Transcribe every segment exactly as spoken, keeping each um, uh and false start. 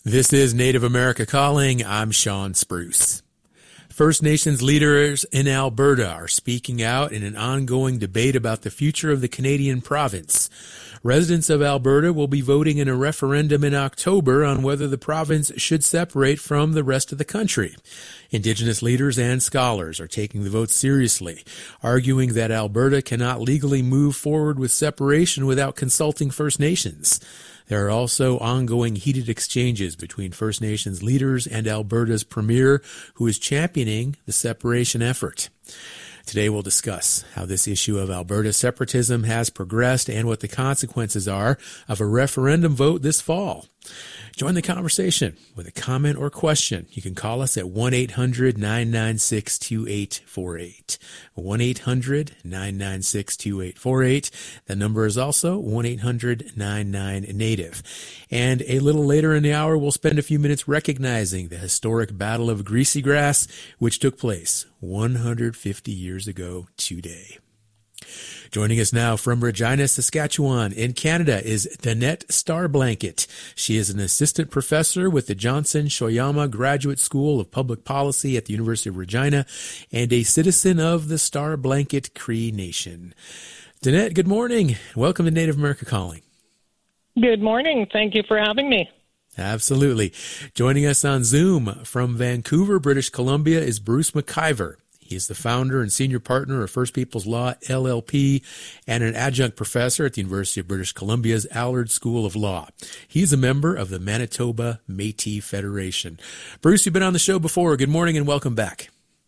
This is Native America Calling. I'm Sean Spruce. First Nations leaders in Alberta are speaking out in an ongoing debate about the future of the Canadian province. Residents of Alberta will be voting in a referendum in October on whether the province should separate from the rest of the country. Indigenous leaders and scholars are taking the vote seriously, arguing that Alberta cannot legally move forward with separation without consulting First Nations. There are also ongoing heated exchanges between First Nations leaders and Alberta's premier, who is championing the separation effort. Today we'll discuss how this issue of Alberta separatism has progressed and what the consequences are of a referendum vote this fall. Join the conversation with a comment or question. You can call us at one eight hundred nine nine six two eight four eight. one eight hundred nine nine six two eight four eight. The number is also one eight hundred nine nine native. And a little later in the hour, we'll spend a few minutes recognizing the historic Battle of Greasy Grass, which took place one hundred fifty years ago today. Joining us now from Regina, Saskatchewan in Canada is Danette Starblanket. She is an assistant professor with the Johnson Shoyama Graduate School of Public Policy at the University of Regina and a citizen of the Starblanket Cree Nation. Danette, good morning. Welcome to Native America Calling. Good morning. Thank you for having me. Absolutely. Joining us on Zoom from Vancouver, British Columbia is Bruce McIver. He is the founder and senior partner of First Peoples Law, L L P, and an adjunct professor at the University of British Columbia's Allard School of Law. He's a member of the Manitoba Métis Federation. Bruce, you've been on the show before. Good morning and welcome back.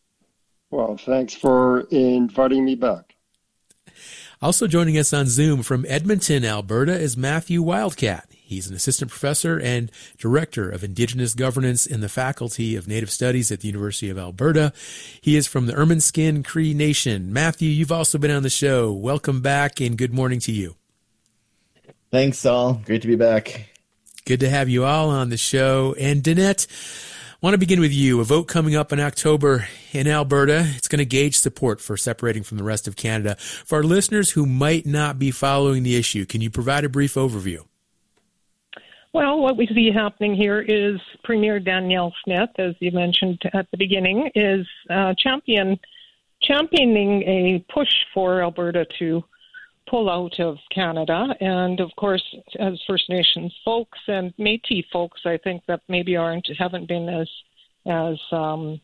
Well, thanks for inviting me back. Also joining us on Zoom from Edmonton, Alberta, is Matthew Wildcat. He's an assistant professor and director of Indigenous governance in the Faculty of Native Studies at the University of Alberta. He is from the Ermineskin Cree Nation. Matthew, you've also been on the show. Welcome back and good morning to you. Thanks, Saul. Great to be back. Good to have you all on the show. And Danette, I want to begin with you. A vote coming up in October in Alberta. It's going to gauge support for separating from the rest of Canada. For our listeners who might not be following the issue, can you provide a brief overview? Well, what we see happening here is Premier Danielle Smith, as you mentioned at the beginning, is uh, champion championing a push for Alberta to pull out of Canada. And, of course, as First Nations folks and Métis folks, I think that maybe aren't haven't been as, as um,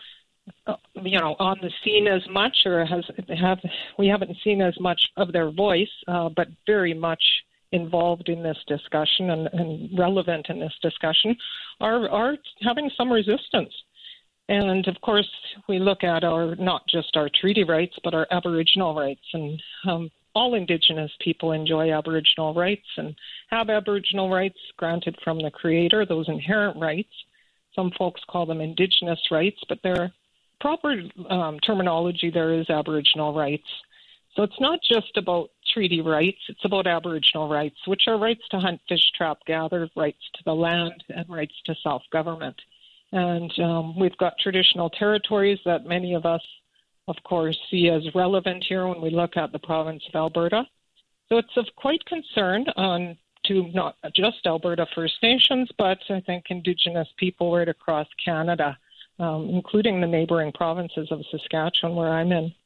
you know, on the scene as much, or has have we haven't seen as much of their voice, uh, but very much involved in this discussion and, and relevant in this discussion are are having some resistance. And of course, we look at our not just our treaty rights, but our Aboriginal rights. And um, all Indigenous people enjoy Aboriginal rights and have Aboriginal rights granted from the Creator, those inherent rights. Some folks call them Indigenous rights, but their proper um, terminology there is Aboriginal rights. So it's not just about treaty rights, it's about Aboriginal rights, which are rights to hunt, fish, trap, gather, rights to the land, and rights to self-government. And um, we've got traditional territories that many of us, of course, see as relevant here when we look at the province of Alberta. So it's of quite concern on to not just Alberta First Nations, but I think Indigenous people right across Canada, um, including the neighboring provinces of Saskatchewan, where I'm in.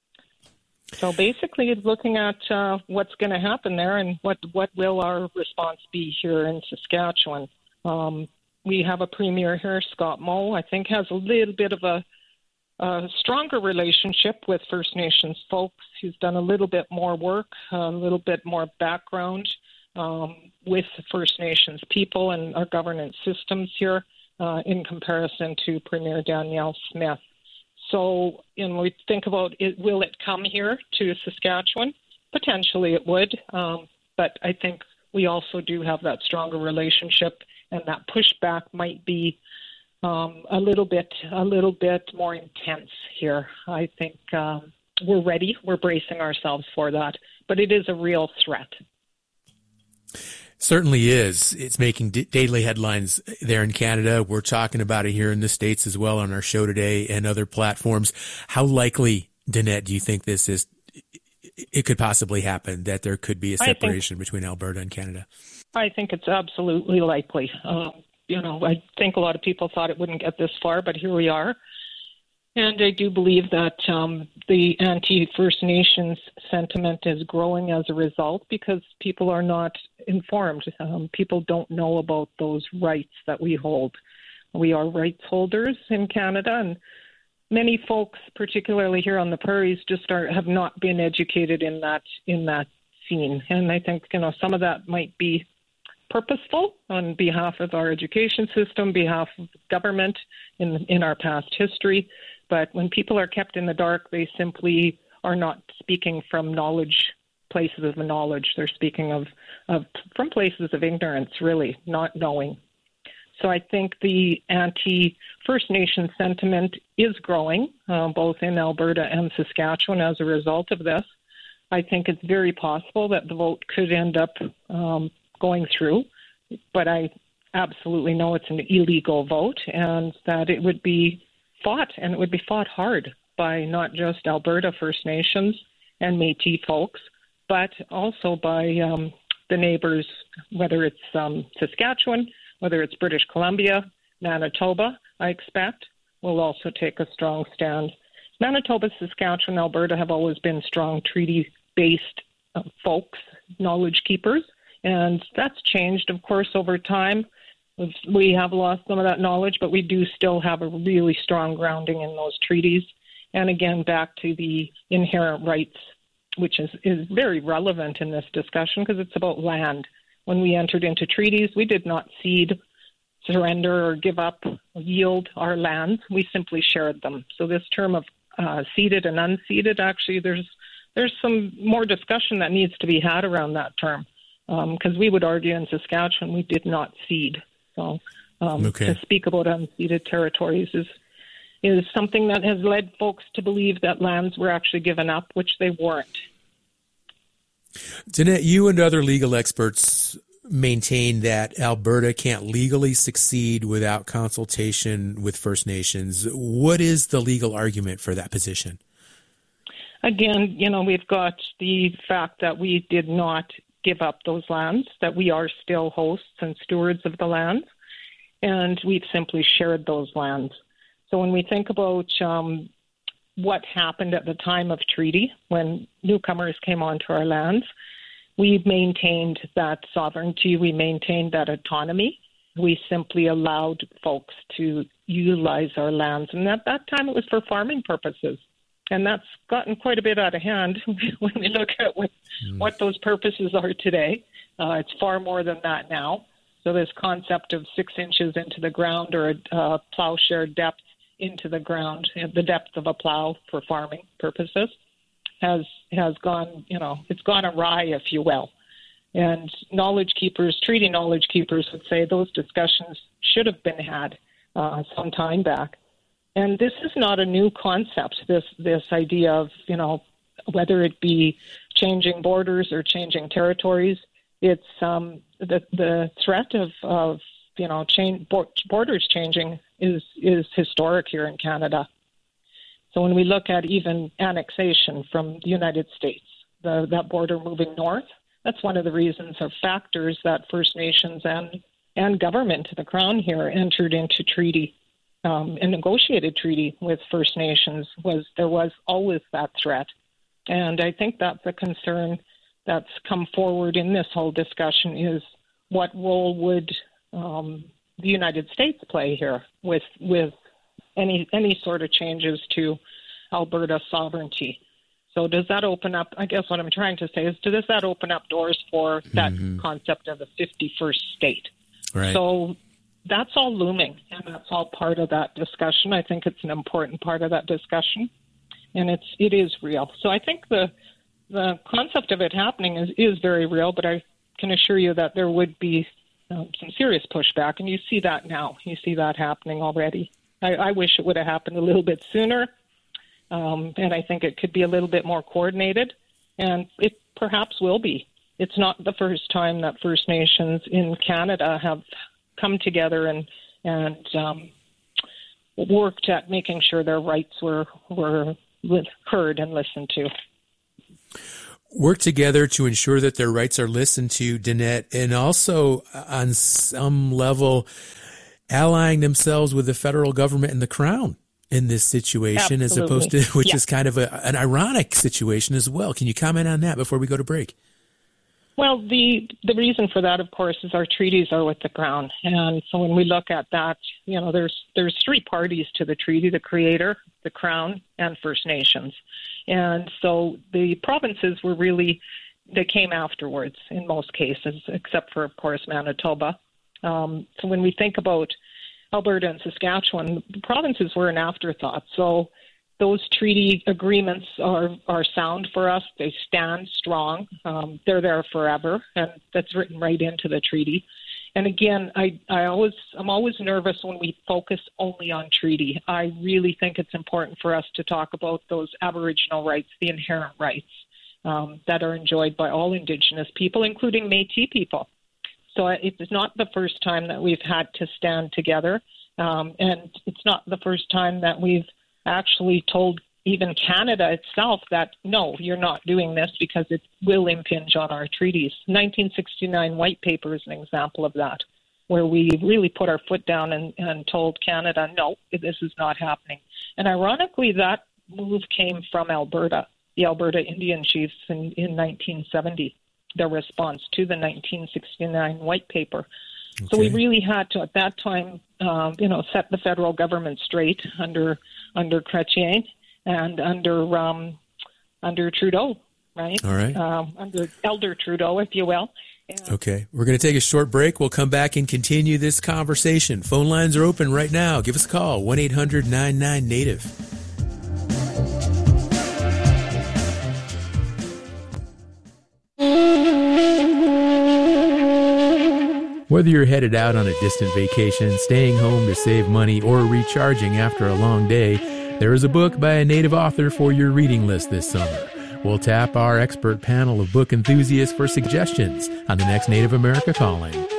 So basically looking at uh, what's going to happen there and what, what will our response be here in Saskatchewan. Um, we have a premier here, Scott Moe, I think has a little bit of a, a stronger relationship with First Nations folks. He's done a little bit more work, a little bit more background um, with First Nations people and our governance systems here uh, in comparison to Premier Danielle Smith. So, you know, we think about it, will it come here to Saskatchewan? Potentially it would, um, but I think we also do have that stronger relationship, and that pushback might be um, a little bit, a little bit more intense here. I think um, we're ready, we're bracing ourselves for that, but it is a real threat. Certainly is. It's making d- daily headlines there in Canada. We're talking about it here in the States as well on our show today and other platforms. How likely, Danette, do you think this is? It could possibly happen, that there could be a separation think, between Alberta and Canada. I think it's absolutely likely. Um, you know, I think a lot of people thought it wouldn't get this far, but here we are. And I do believe that um, the anti-First Nations sentiment is growing as a result because people are not informed. Um, people don't know about those rights that we hold. We are rights holders in Canada, and many folks, particularly here on the prairies, just are, have not been educated in that in that scene. And I think, you know, some of that might be purposeful on behalf of our education system, behalf of government in in our past history. But when people are kept in the dark, they simply are not speaking from knowledge, places of knowledge. They're speaking of, of from places of ignorance, really, not knowing. So I think the anti-First Nation sentiment is growing, uh, both in Alberta and Saskatchewan as a result of this. I think it's very possible that the vote could end up um, going through, but I absolutely know it's an illegal vote and that it would be fought, and it would be fought hard by not just Alberta First Nations and Métis folks, but also by um, the neighbors, whether it's um, Saskatchewan, whether it's British Columbia, Manitoba, I expect, will also take a strong stand. Manitoba, Saskatchewan, Alberta have always been strong treaty-based uh, folks, knowledge keepers, and that's changed, of course, over time. We have lost some of that knowledge, but we do still have a really strong grounding in those treaties. And again, back to the inherent rights, which is, is very relevant in this discussion because it's about land. When we entered into treaties, we did not cede, surrender, or give up, or yield our lands. We simply shared them. So this term of uh, ceded and unceded, actually, there's there's some more discussion that needs to be had around that term because um, we would argue in Saskatchewan we did not cede. So um, okay. to speak about unceded territories is is something that has led folks to believe that lands were actually given up, which they weren't. Danette, you and other legal experts maintain that Alberta can't legally succeed without consultation with First Nations. What is the legal argument for that position? Again, you know, we've got the fact that we did not give up those lands, that we are still hosts and stewards of the lands, and we've simply shared those lands. So when we think about um, what happened at the time of treaty, when newcomers came onto our lands, we maintained that sovereignty, we maintained that autonomy. We simply allowed folks to utilize our lands, and at that time it was for farming purposes. And that's gotten quite a bit out of hand when we look at what, mm. what those purposes are today. Uh, it's far more than that now. So this concept of six inches into the ground or a uh, plowshare depth into the ground, the depth of a plow for farming purposes, has has gone, you know, it's gone awry, if you will. And knowledge keepers, treaty knowledge keepers would say those discussions should have been had uh, some time back. And this is not a new concept, this this idea of, you know, whether it be changing borders or changing territories. It's um, the the threat of, of you know, change, borders changing is, is historic here in Canada. So when we look at even annexation from the United States, the, that border moving north, that's one of the reasons or factors that First Nations and, and government, the Crown here, entered into treaty. Um, a negotiated treaty with First Nations was there was always that threat. And I think that's a concern that's come forward in this whole discussion is what role would um, the United States play here with with any any sort of changes to Alberta sovereignty. So does that open up, I guess what I'm trying to say is, does that open up doors for that mm-hmm. concept of a fifty-first state? Right. So that's all looming, and that's all part of that discussion. I think it's an important part of that discussion, and it's it is real. So I think the the concept of it happening is, is very real, but I can assure you that there would be um, some serious pushback, and you see that now. You see that happening already. I, I wish it would have happened a little bit sooner, um, and I think it could be a little bit more coordinated, and it perhaps will be. It's not the first time that First Nations in Canada have come together and and um, worked at making sure their rights were were heard and listened to. Work together to ensure that their rights are listened to, Danette, and also on some level allying themselves with the federal government and the crown in this situation, Absolutely. as opposed to, which yeah. is kind of a, an ironic situation as well. Can you comment on that before we go to break? Well, the the reason for that, of course, is our treaties are with the Crown. And so when we look at that, you know, there's there's three parties to the treaty: the Creator, the Crown, and First Nations. And so the provinces were really, they came afterwards in most cases, except for, of course, Manitoba. Um, so when we think about Alberta and Saskatchewan, the provinces were an afterthought. So those treaty agreements are, are sound for us. They stand strong. Um, they're there forever, and that's written right into the treaty. And again, I, I always, I'm always nervous when we focus only on treaty. I really think it's important for us to talk about those Aboriginal rights, the inherent rights um, that are enjoyed by all Indigenous people, including Métis people. So it's not the first time that we've had to stand together, um, and it's not the first time that we've actually told even Canada itself that, no, you're not doing this because it will impinge on our treaties. nineteen sixty-nine White Paper is an example of that, where we really put our foot down and, and told Canada, no, this is not happening. And ironically, that move came from Alberta, the Alberta Indian chiefs in, in nineteen seventy, their response to the nineteen sixty-nine White Paper. Okay. So we really had to, at that time, uh, you know, set the federal government straight under under Chrétien and under um, under Trudeau, right? All right. Um, under Elder Trudeau, if you will. And okay. We're going to take a short break. We'll come back and continue this conversation. Phone lines are open right now. Give us a call, one eight hundred nine nine native. Whether you're headed out on a distant vacation, staying home to save money, or recharging after a long day, there is a book by a Native author for your reading list this summer. We'll tap our expert panel of book enthusiasts for suggestions on the next Native America Calling.